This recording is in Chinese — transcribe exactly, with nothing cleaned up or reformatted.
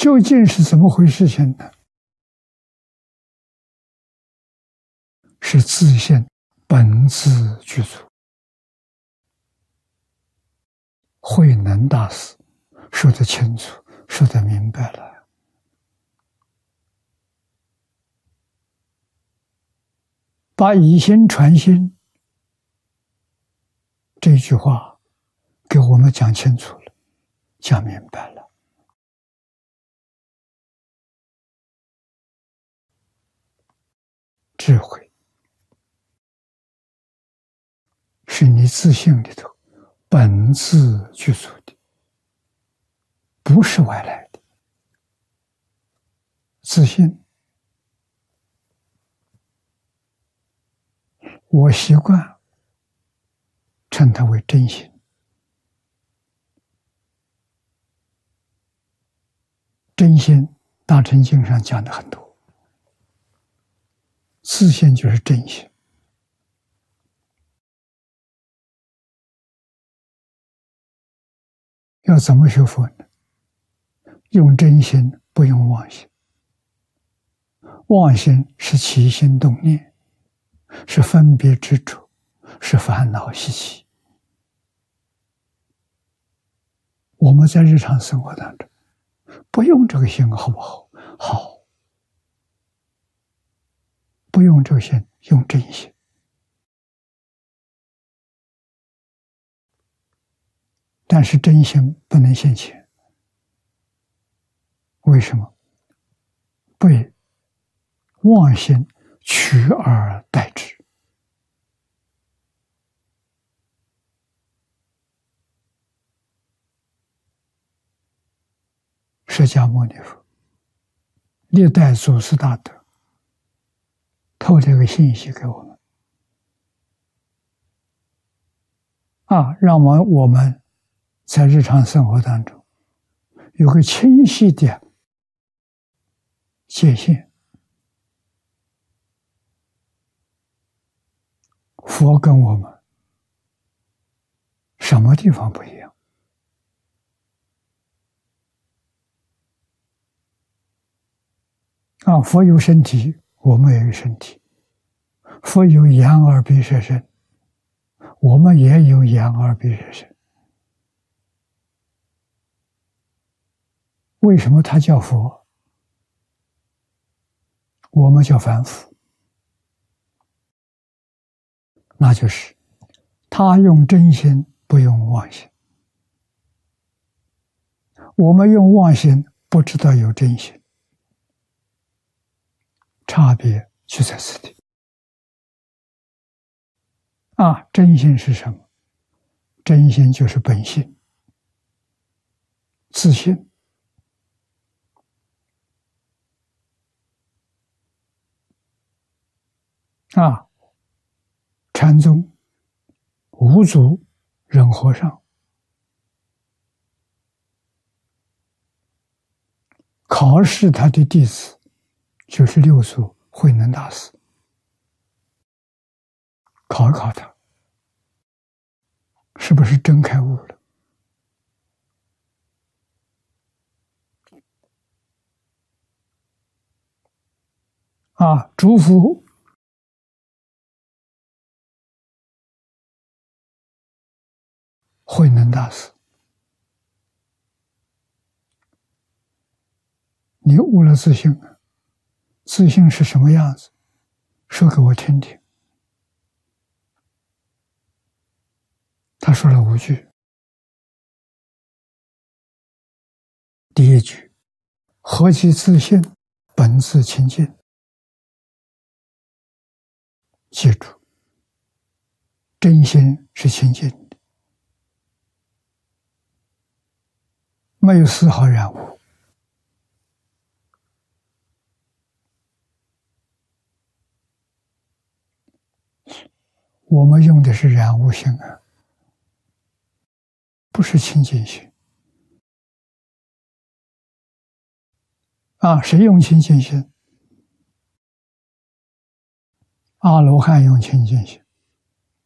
究竟是怎么回事情呢？是自性本自具足。慧能大师说得清楚，说得明白了。把以心传心这句话给我们讲清楚了，讲明白了。智慧是你自性里头本自具足的，不是外来的。自性，我习惯称它为真心。真心，大乘经上讲的很多。自性就是真心。要怎么学佛呢？用真心，不用妄心。妄心是起心动念，是分别执着，是烦恼习气。我们在日常生活当中不用这个心好不好？好。不用这个心，用真心。但是真心不能现前，为什么？被妄心取而代之。释迦牟尼佛历代祖师大德透这个信息给我们啊，让我们我们在日常生活当中有个清晰的界限。佛跟我们什么地方不一样？啊，佛有身体，我们也有身体；佛有眼耳鼻舌身，我们也有眼耳鼻舌身。为什么他叫佛，我们叫凡夫？那就是他用真心，不用妄心。我们用妄心，不知道有真心。差别就在此地。啊，真心是什么？真心就是本性、自性。啊，禅宗五祖忍和尚考试他的弟子就是六祖慧能大师，考一考他是不是真开悟了。啊，嘱咐慧能大师，你悟了自性，自性是什么样子？说给我听听。他说了五句。第一句，何其自性，本自清净。记住，真心是清净的，没有丝毫染污。我们用的是染污性啊，不是清净性。啊，谁用清净心？阿罗汉用清净心。